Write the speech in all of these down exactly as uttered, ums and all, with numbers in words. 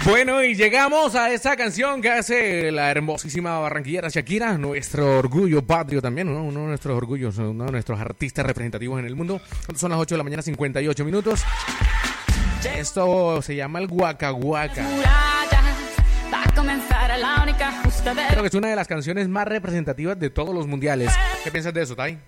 Bueno, y llegamos a esa canción que hace la hermosísima barranquillera Shakira, nuestro orgullo patrio también, ¿no? Uno de nuestros orgullos, uno de nuestros artistas representativos en el mundo. Son las ocho de la mañana, cincuenta y ocho minutos. Esto se llama el Waka Waka. Creo que es una de las canciones más representativas de todos los mundiales. ¿Qué piensas de eso, Tai?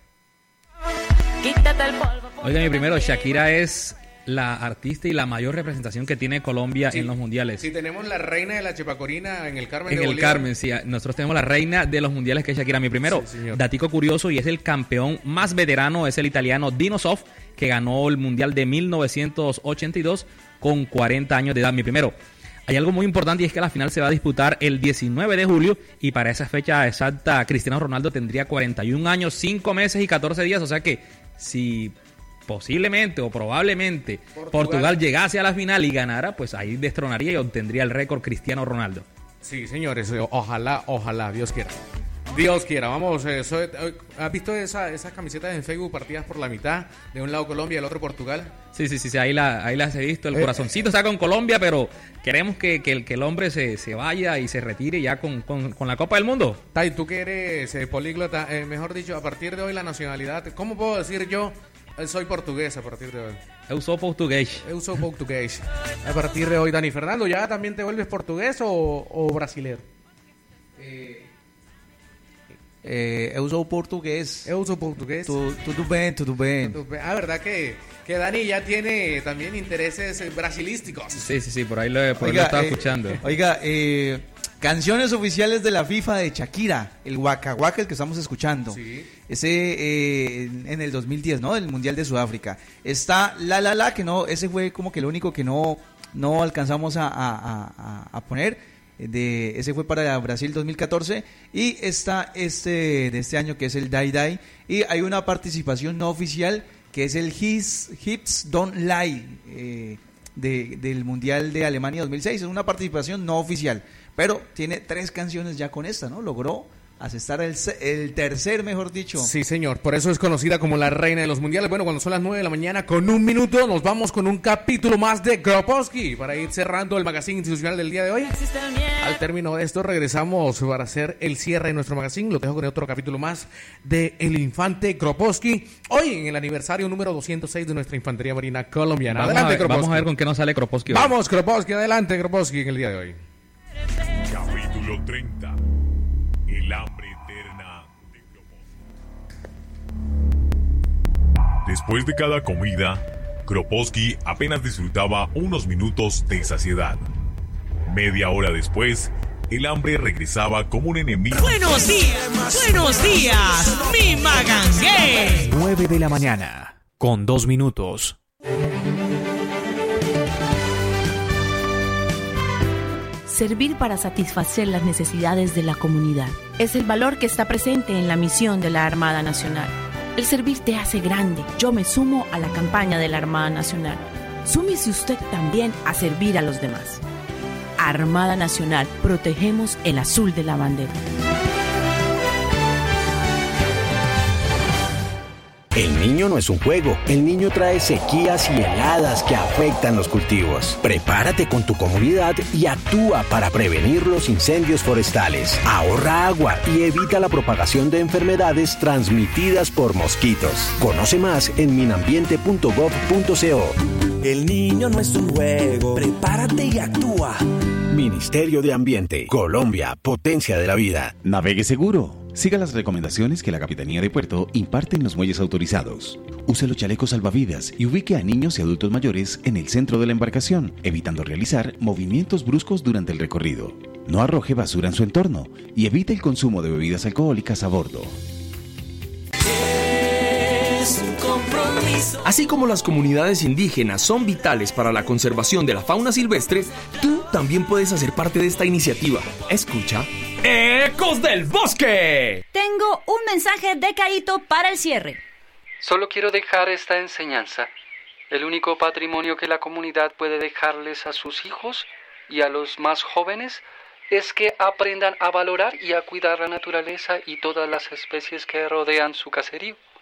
Oiga, mi primero, Shakira es la artista y la mayor representación que tiene Colombia Sí. en los mundiales. Sí, tenemos la reina de la Chepacorina en el Carmen En de el Bolívar. Carmen, sí. Nosotros tenemos la reina de los mundiales, que es Shakira. Mi primero, Sí, señor. datico curioso, y es el campeón más veterano, es el italiano Dino Zoff, que ganó el mundial de mil novecientos ochenta y dos con cuarenta años de edad. Mi primero, hay algo muy importante, y es que la final se va a disputar el diecinueve de julio, y para esa fecha exacta Cristiano Ronaldo tendría cuarenta y un años, cinco meses y catorce días. O sea que si posiblemente o probablemente Portugal. Portugal llegase a la final y ganara, pues ahí destronaría y obtendría el récord Cristiano Ronaldo. Sí, señores, eh, ojalá, ojalá, Dios quiera. Dios quiera, vamos, eh, soy- eh, ¿has visto esa, esas camisetas en Facebook partidas por la mitad? De un lado Colombia y el otro Portugal. Sí, sí, sí, sí, ahí, la, ahí las he visto. El Eh, corazoncito está con Colombia, pero queremos que, que, el, que el hombre se, se vaya y se retire ya con, con, con la Copa del Mundo. Tai, tú que eres eh, políglota, eh, mejor dicho, a partir de hoy la nacionalidad, ¿cómo puedo decir yo? eh, soy portugués a partir de hoy. Eu sou portugués. Eu sou portugués. A partir de hoy, Dani Fernando, ¿ya también te vuelves portugués o, o brasilero? É, eu sou português. Eu sou portugués. Tu, tudo bem, tudo bem. Ah, ¿verdad que, que Dani ya tiene también intereses eh, brasilísticos? Sí, sí, sí, por ahí lo, por ahí lo estaba eh, escuchando. Oiga, eh, canciones oficiales de la FIFA de Shakira, el Waka Waka, el que estamos escuchando. Sí. Ese eh, en, en el dos mil diez, ¿no? El Mundial de Sudáfrica. Está La La La, que no, ese fue como que lo único que no, no alcanzamos a, a, a, a poner. De, ese fue para Brasil dos mil catorce. Y está este de este año, que es el Die Die. Y hay una participación no oficial, que es el His, Hips Don't Lie, eh, de, del Mundial de Alemania dos mil seis. Es una participación no oficial, pero tiene tres canciones ya con esta, ¿no? Logró asestar el, se- el tercer, mejor dicho. Sí, señor. Por eso es conocida como la reina de los mundiales. Bueno, cuando son las nueve de la mañana, con un minuto, nos vamos con un capítulo más de Kropowski para ir cerrando el magazine institucional del día de hoy. Al término de esto, regresamos para hacer el cierre de nuestro magazine. Lo dejo con otro capítulo más de El Infante Kropowski. Hoy, en el aniversario número doscientos seis de nuestra Infantería Marina Colombiana. Vamos, Adelante, a ver, Kropowski. vamos a ver con qué nos sale Kropowski hoy. Vamos, Kropowski. Adelante, Kropowski, en el día de hoy. Capítulo treinta. El hambre eterna de Kropowski. Después de cada comida, Kropowski apenas disfrutaba unos minutos de saciedad. Media hora después, el hambre regresaba como un enemigo. Buenos días, buenos días, mi magangué. nueve de la mañana, con dos minutos. Servir para satisfacer las necesidades de la comunidad es el valor que está presente en la misión de la Armada Nacional. El servir te hace grande. Yo me sumo a la campaña de la Armada Nacional. Súmese usted también a servir a los demás. Armada Nacional, protegemos el azul de la bandera. El niño no es un juego, el niño trae sequías y heladas que afectan los cultivos. Prepárate con tu comunidad y actúa para prevenir los incendios forestales. Ahorra agua y evita la propagación de enfermedades transmitidas por mosquitos. Conoce más en minambiente punto gov punto co. El niño no es un juego, prepárate y actúa. Ministerio de Ambiente, Colombia, potencia de la vida. Navegue seguro. Siga las recomendaciones que la Capitanía de Puerto imparte en los muelles autorizados. Use los chalecos salvavidas y ubique a niños y adultos mayores en el centro de la embarcación, evitando realizar movimientos bruscos durante el recorrido. No arroje basura en su entorno y evite el consumo de bebidas alcohólicas a bordo. Es un compromiso. Así como las comunidades indígenas son vitales para la conservación de la fauna silvestre, tú también puedes hacer parte de esta iniciativa. Escucha. ¡Ecos del Bosque! Tengo un mensaje de Caíto para el cierre. Solo quiero dejar esta enseñanza. El único patrimonio que la comunidad puede dejarles a sus hijos y a los más jóvenes es que aprendan a valorar y a cuidar la naturaleza y todas las especies que rodean su caserío.